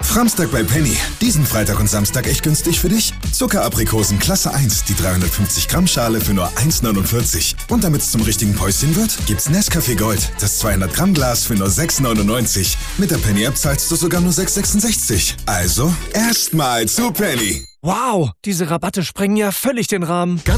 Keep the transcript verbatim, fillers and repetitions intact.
Samstag bei Penny. Diesen Freitag und Samstag echt günstig für dich. Zuckeraprikosen Klasse eins, die dreihundertfünfzig Gramm Schale für nur eins neunundvierzig. Und damit es zum richtigen Päuschen wird, gibt's Nescafé Gold, das zweihundert Gramm Glas für nur sechs neunundneunzig. Mit der Penny-App zahlst du sogar nur sechs sechsundsechzig. Also, erstmal zu Penny. Wow, diese Rabatte sprengen ja völlig den Rahmen. Ganz